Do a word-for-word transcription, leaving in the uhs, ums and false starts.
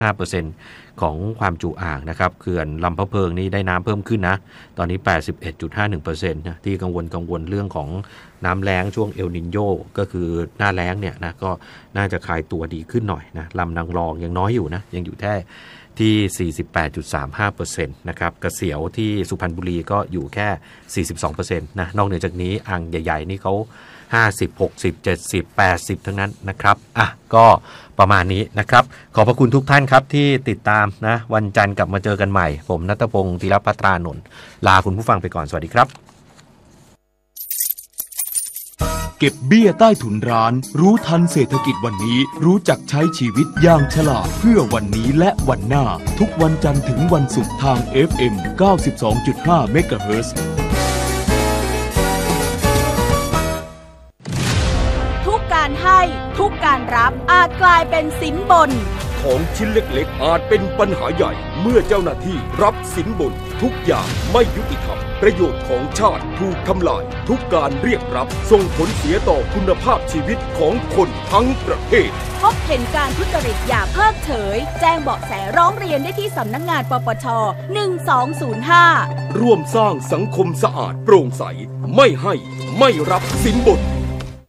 ห้าเปอร์เซ็นต์ ของความจุอ่างนะครับเขื่อนลำพะเพิงนี่ได้น้ำเพิ่มขึ้นนะตอนนี้ แปดสิบเอ็ดจุดห้าหนึ่งเปอร์เซ็นต์ นะที่กังวลกังวลเรื่องของน้ำแล้งช่วงเอลนิโญก็คือหน้าแล้งเนี่ยนะก็น่าจะคลายตัวดีขึ้นหน่อยนะลำนางรองยังน้อยอยู่นะยังอยู่แค่ที่ สี่สิบแปดจุดสามห้าเปอร์เซ็นต์ นะครับกระเสียวที่สุพรรณบุรีก็อยู่แค่ สี่สิบสองเปอร์เซ็นต์ นะนอกเหนือจากนี้อ่างใหญ่ๆนี่เขาห้าสิบ หกสิบ เจ็ดสิบ แปดสิบทั้งนั้นนะครับอ่ะก็ประมาณนี้นะครับขอบพระคุณทุกท่านครับที่ติดตามนะวันจันทร์กลับมาเจอกันใหม่ผมณัฐพงศ์ธีรภัทรานนท์ลาคุณผู้ฟังไปก่อนสวัสดีครับเก็บเบี้ยใต้ถุนร้านรู้ทันเศรษฐกิจวันนี้รู้จักใช้ชีวิตอย่างฉลาดเพื่อวันนี้และวันหน้าทุกวันจันทร์ถึงวันศุกร์ทาง เอฟ เอ็ม เก้าสิบสองจุดห้า เมกะเฮิรตซ์ทุกการให้ทุกการรับอาจกลายเป็นสินบนของชิ้นเล็กๆอาจเป็นปัญหาใหญ่เมื่อเจ้าหน้าที่รับสินบนทุกอย่างไม่ยุติธรรมประโยชน์ของชาติถูกทำลายทุกการเรียกรับส่งผลเสียต่อคุณภาพชีวิตของคนทั้งประเทศพบเห็นการทุจริตอย่าเพิกเฉยแจ้งเบาะแสร้องเรียนได้ที่สำนักงานปปชหนึ่งสองศูนย์ห้าร่วมสร้างสังคมสะอาดโปร่งใสไม่ให้ไม่รับสินบน